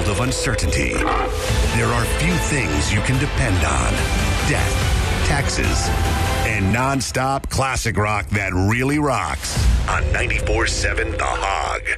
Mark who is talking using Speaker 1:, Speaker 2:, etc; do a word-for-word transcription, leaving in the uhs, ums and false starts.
Speaker 1: of uncertainty, there are few things you can depend on. Death, taxes, and nonstop classic rock that really rocks on ninety-four seven The Hog.